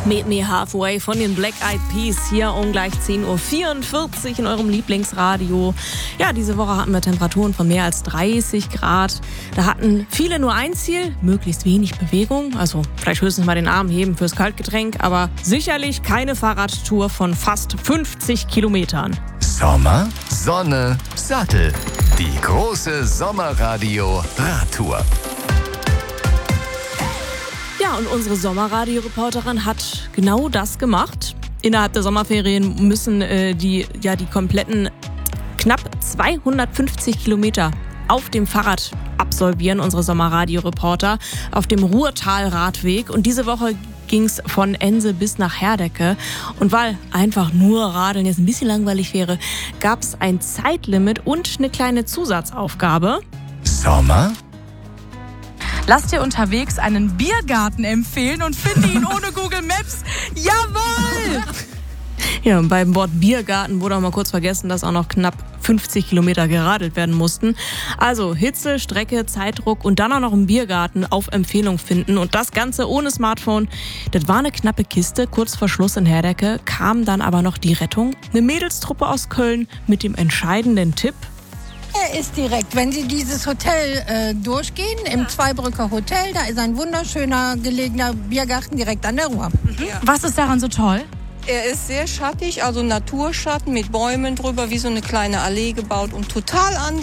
Meet Me Halfway von den Black Eyed Peas hier um gleich 10.44 Uhr in eurem Lieblingsradio. Ja, diese Woche hatten wir Temperaturen von mehr als 30 Grad. Da hatten viele nur ein Ziel, möglichst wenig Bewegung. Also vielleicht höchstens mal den Arm heben fürs Kaltgetränk, aber sicherlich keine Fahrradtour von fast 50 Kilometern. Sommer, Sonne, Sattel. Die große Sommerradio-Radtour. Ja, und unsere Sommerradio-Reporterin hat genau das gemacht. Innerhalb der Sommerferien müssen die kompletten knapp 250 Kilometer auf dem Fahrrad absolvieren, unsere Sommerradio-Reporter, auf dem Ruhrtal-Radweg. Und diese Woche ging es von Ense bis nach Herdecke. Und weil einfach nur Radeln jetzt ein bisschen langweilig wäre, gab es ein Zeitlimit und eine kleine Zusatzaufgabe. Sommer? Lass dir unterwegs einen Biergarten empfehlen und finde ihn ohne Google Maps. Jawohl! Ja, und beim Wort Biergarten wurde auch mal kurz vergessen, dass auch noch knapp 50 Kilometer geradelt werden mussten. Also Hitze, Strecke, Zeitdruck und dann auch noch einen Biergarten auf Empfehlung finden. Und das Ganze ohne Smartphone. Das war eine knappe Kiste. Kurz vor Schluss in Herdecke kam dann aber noch die Rettung. Eine Mädelstruppe aus Köln mit dem entscheidenden Tipp. Er ist direkt, wenn Sie dieses Hotel durchgehen, im Zweibrücker Hotel, da ist ein wunderschöner gelegener Biergarten direkt an der Ruhr. Ja. Was ist daran so toll? Er ist sehr schattig, also Naturschatten mit Bäumen drüber, wie so eine kleine Allee gebaut und total